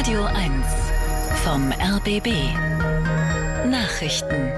Radio 1 vom RBB Nachrichten.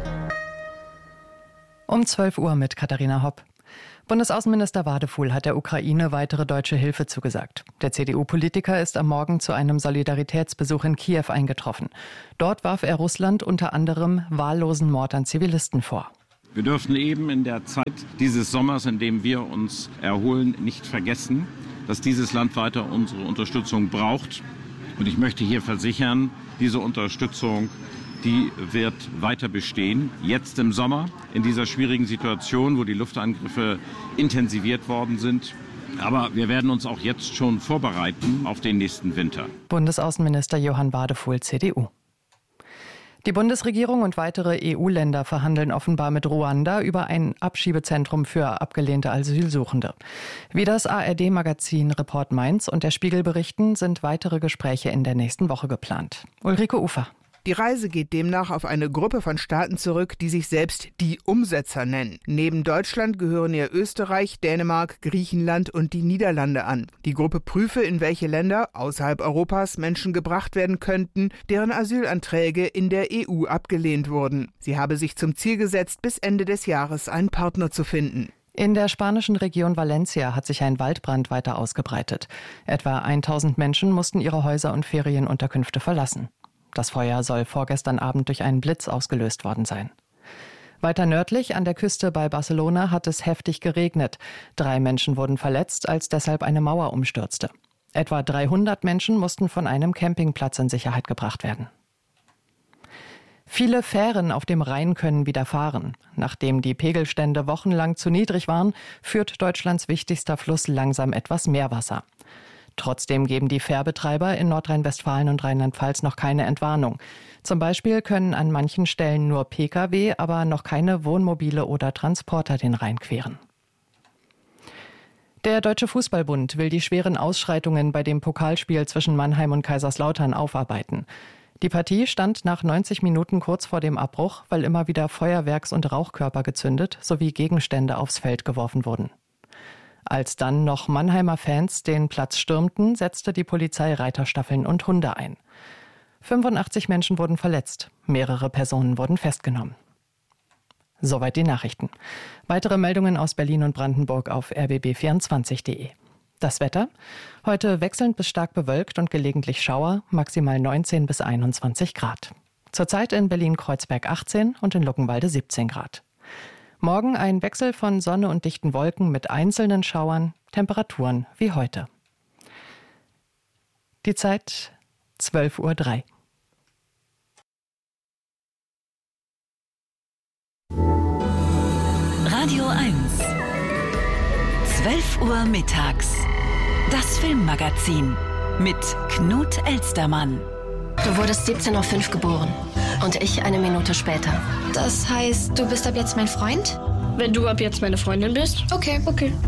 Um 12 Uhr mit Katharina Hopp. Bundesaußenminister Wadefuhl hat der Ukraine weitere deutsche Hilfe zugesagt. Der CDU-Politiker ist am Morgen zu einem Solidaritätsbesuch in Kiew eingetroffen. Dort warf er Russland unter anderem wahllosen Mord an Zivilisten vor. Wir dürfen eben in der Zeit dieses Sommers, in dem wir uns erholen, nicht vergessen, dass dieses Land weiter unsere Unterstützung braucht. Und ich möchte hier versichern, diese Unterstützung, die wird weiter bestehen. Jetzt im Sommer, in dieser schwierigen Situation, wo die Luftangriffe intensiviert worden sind. Aber wir werden uns auch jetzt schon vorbereiten auf den nächsten Winter. Bundesaußenminister Johann Wadefuhl, CDU. Die Bundesregierung und weitere EU-Länder verhandeln offenbar mit Ruanda über ein Abschiebezentrum für abgelehnte Asylsuchende. Wie das ARD-Magazin Report Mainz und der Spiegel berichten, sind weitere Gespräche in der nächsten Woche geplant. Ulrike Ufer. Die Reise geht demnach auf eine Gruppe von Staaten zurück, die sich selbst die Umsetzer nennen. Neben Deutschland gehören ihr Österreich, Dänemark, Griechenland und die Niederlande an. Die Gruppe prüfe, in welche Länder außerhalb Europas Menschen gebracht werden könnten, deren Asylanträge in der EU abgelehnt wurden. Sie habe sich zum Ziel gesetzt, bis Ende des Jahres einen Partner zu finden. In der spanischen Region Valencia hat sich ein Waldbrand weiter ausgebreitet. Etwa 1000 Menschen mussten ihre Häuser und Ferienunterkünfte verlassen. Das Feuer soll vorgestern Abend durch einen Blitz ausgelöst worden sein. Weiter nördlich an der Küste bei Barcelona hat es heftig geregnet. 3 Menschen wurden verletzt, als deshalb eine Mauer umstürzte. Etwa 300 Menschen mussten von einem Campingplatz in Sicherheit gebracht werden. Viele Fähren auf dem Rhein können wieder fahren. Nachdem die Pegelstände wochenlang zu niedrig waren, führt Deutschlands wichtigster Fluss langsam etwas Meerwasser. Trotzdem geben die Fährbetreiber in Nordrhein-Westfalen und Rheinland-Pfalz noch keine Entwarnung. Zum Beispiel können an manchen Stellen nur Pkw, aber noch keine Wohnmobile oder Transporter den Rhein queren. Der Deutsche Fußballbund will die schweren Ausschreitungen bei dem Pokalspiel zwischen Mannheim und Kaiserslautern aufarbeiten. Die Partie stand nach 90 Minuten kurz vor dem Abbruch, weil immer wieder Feuerwerks- und Rauchkörper gezündet sowie Gegenstände aufs Feld geworfen wurden. Als dann noch Mannheimer Fans den Platz stürmten, setzte die Polizei Reiterstaffeln und Hunde ein. 85 Menschen wurden verletzt, mehrere Personen wurden festgenommen. Soweit die Nachrichten. Weitere Meldungen aus Berlin und Brandenburg auf rbb24.de. Das Wetter? Heute wechselnd bis stark bewölkt und gelegentlich Schauer, maximal 19 bis 21 Grad. Zurzeit in Berlin-Kreuzberg 18 und in Luckenwalde 17 Grad. Morgen ein Wechsel von Sonne und dichten Wolken mit einzelnen Schauern, Temperaturen wie heute. Die Zeit 12:03 Uhr. Radio 1 12 Uhr mittags. Das Filmmagazin mit Knut Elstermann. Du wurdest 17:05 Uhr geboren und ich eine Minute später. Das heißt, du bist ab jetzt mein Freund? Wenn du ab jetzt meine Freundin bist? Okay.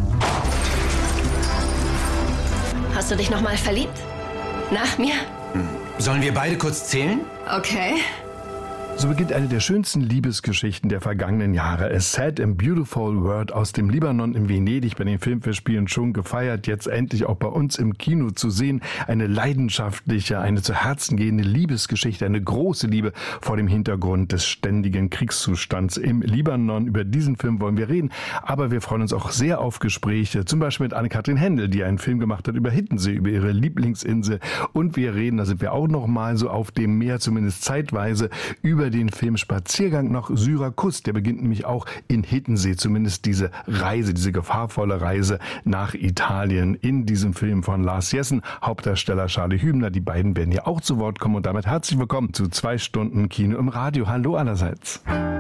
Hast du dich nochmal verliebt? Nach mir? Sollen wir beide kurz zählen? Okay. So beginnt eine der schönsten Liebesgeschichten der vergangenen Jahre. A Sad and Beautiful World aus dem Libanon in Venedig, bei den Filmfestspielen schon gefeiert, jetzt endlich auch bei uns im Kino zu sehen. Eine leidenschaftliche, eine zu Herzen gehende Liebesgeschichte, eine große Liebe vor dem Hintergrund des ständigen Kriegszustands im Libanon. Über diesen Film wollen wir reden, aber wir freuen uns auch sehr auf Gespräche, zum Beispiel mit Anne-Kathrin Händel, die einen Film gemacht hat über Hiddensee, über ihre Lieblingsinsel. Und wir reden, da sind wir auch noch mal so auf dem Meer, zumindest zeitweise, über den Film Spaziergang nach Syrakus. Der beginnt nämlich auch in Hiddensee, zumindest diese Reise, diese gefahrvolle Reise nach Italien in diesem Film von Lars Jessen, Hauptdarsteller Charlie Hübner. Die beiden werden ja auch zu Wort kommen und damit herzlich willkommen zu 2 Stunden Kino im Radio. Hallo allerseits.